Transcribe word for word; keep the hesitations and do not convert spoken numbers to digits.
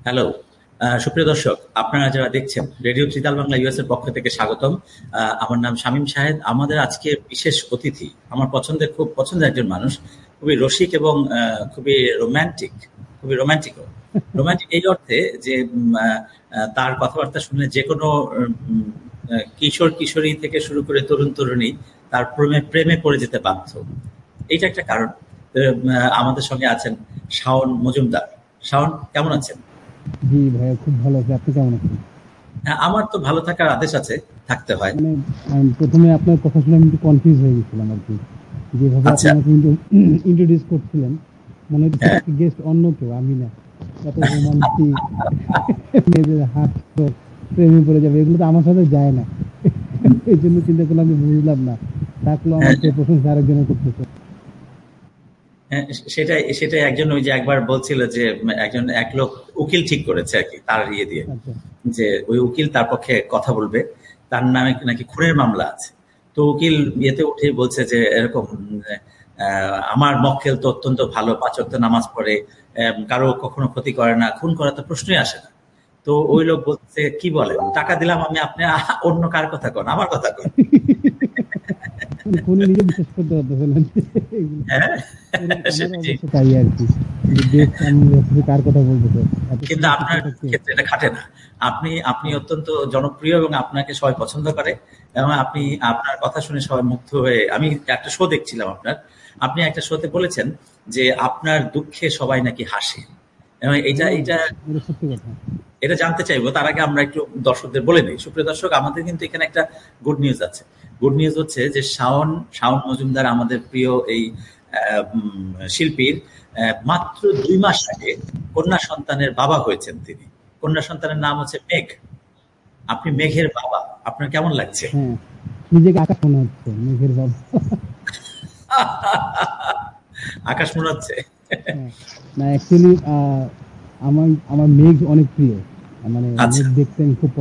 Hello. আ সুপ্রিয় দর্শক, আপনারা যারা দেখছেন রেডিও ত্রিতাল বাংলা ইউএস এর পক্ষ থেকে স্বাগতম। আ আমার নাম শামীম শাহেদ। আমাদের আজকের বিশেষ অতিথি আমার পছন্দের খুব পছন্দের একজন মানুষ। খুবই রসিক এবং আ খুবই রোমান্টিক, খুবই রোমান্টিকও। রোমান্টিক এই অর্থে যে উম আ আ তার কথাবার্তা শুনলে যেকোনো উম আ কিশোর-কিশোরী থেকে শুরু করে তরুণ-তরুণী তার প্রেমে প্রেমে পড়ে যেতে বাধ্য। এইটা একটা কারণ। আ আমাদের সঙ্গে আছেন শাওন মজুমদার। শাওন কেমন আছেন? জি ভাইয়া খুব ভালো আছি। আপনি কেমন আছেন? হ্যাঁ, আমার তো ভালো থাকার আদেশ আছে, থাকতে হয়। মানে আম প্রথম এ আপনার কথা শুনে আমি একটু কনফিউজ হয়ে গেছিলাম আরকি। যেভাবে আপনি আচ্ছা। আমাকে ইন্ট্রো ইন্ট্রোডিউস করছিলেন, মনে হচ্ছে হ্যাঁ। গেস্ট অন্য কেউ, আমি না। এত রোমান্টিক মেয়েদের হাসতো, প্রেমে পড়ে যাবে, এগুলো তো আমার সাথে যায় না। এজন্য চিন্তা করলাম যে বুঝলাম না। থাকলেও আমার হ্যাঁ, চেয়ে প্রশংসা আরেকজনের করতেছে। হ্যাঁ, সেটাই সেটাই একজন ওই যে একবার বলছিল যে একজন এক লোক উকিল ঠিক করেছে আরকি তার ইয়ে দিয়ে। আচ্ছা। যে ওই উকিল তার পক্ষে কথা বলবে। তার নামে নাকি খুনের মামলা আছে। তো উকিল ইয়েতে উঠেই বলছে যে এরকম আ আমার মক্কেল তো অত্যন্ত ভালো, পাঁচ ওয়াক্ত নামাজ পড়ে, অ্যা কারো কখনো ক্ষতি করে না, খুন করার তো প্রশ্নই আসে না। তো ওই লোক বলছে, "কি বলেন? টাকা দিলাম আমি, আপনি অন্য কার কথা কন, আমার কথা কন।" মানে ফোনে নিজে বিশ্বাস করতে পারতেছে না। হ্যাঁ, আমারও সেটাই। অবশ্য তাই আরকি। যে গেস্ট আমি ভাবতেছি কার কথা বলতেছে। এত কিন্তু সুন্দর আপনার শিক্ষিত কে? ক্ষেত্রে এটা খাটে না। আপনি আপনি অত্যন্ত জনপ্রিয় এবং আপনাকে সবাই পছন্দ করে এবং আপনি আপনার কথা শুনে সবাই মুগ্ধ হয়ে আমি একটা শো দেখছিলাম আপনার। আপনি একটা শোতে বলেছেন যে আপনার দুঃখে সবাই নাকি হাসে। এবং এইটা হ্যাঁ, এইটা এটা সত্যি কথা। এটা জানতে চাইবো। তার আগে আমরা একটু দর্শকদের বলে নেই। সুপ্রিয় দর্শক, আমাদের কিন্তু এখানে একটা গুড নিউজ আছে। গুড নিউজ হচ্ছে যে শাওন শাওন মজুমদার আমাদের প্রিয় এই আ উম শিল্পীর অ্যা মাত্র দুই মাস আগে কন্যা সন্তানের বাবা হয়েছেন তিনি। কন্যা সন্তানের নাম হচ্ছে মেঘ। আপনি মেঘের বাবা। আপনার কেমন লাগছে? হ্যাঁ, নিজেকে আকাশ মনে হচ্ছে, মেঘের বাবা। আকাশ মনে হচ্ছে? হ্যাঁ, না অ্যাকচুয়ালি আ আমার আমার মেঘ অনেক প্রিয়। মানে মেঘ আচ্ছা। দেখতে আমি খুব